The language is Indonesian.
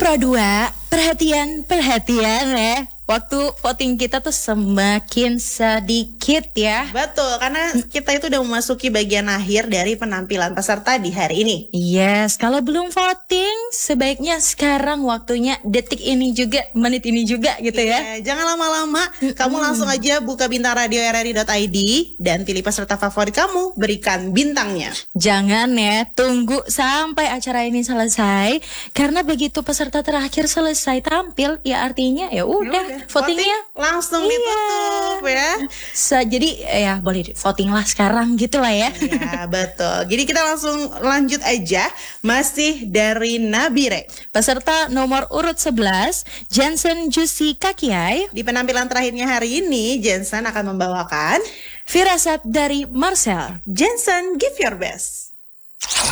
Pro 2, perhatian ya. Waktu voting kita tuh semakin sedikit ya. Betul, karena kita itu udah memasuki bagian akhir dari penampilan peserta di hari ini. Yes, kalau belum voting, sebaiknya sekarang waktunya detik ini juga, menit ini juga gitu ya. Jangan lama-lama, kamu langsung aja buka bintang radio RRI.id dan pilih peserta favorit kamu, berikan bintangnya. Jangan ya, tunggu sampai acara ini selesai, karena begitu peserta terakhir selesai tampil, ya artinya ya udah. Votingnya langsung ditutup ya. Jadi ya boleh voting lah sekarang gitu lah ya. Ya betul. Jadi kita langsung lanjut aja. Masih dari Nabire. Peserta nomor urut 11, Jensen Juicy Kakiai. Di penampilan terakhirnya hari ini, Jensen akan membawakan Firasat dari Marcel. Jensen, give your best.